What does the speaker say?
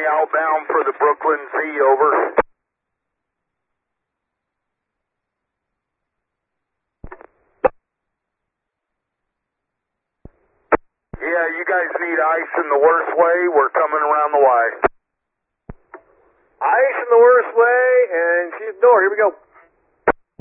County outbound for the Brooklyn Z, over. Yeah, you guys need ice in the worst way. We're coming around the Y. Ice in the worst way, and she's the door. Here we go.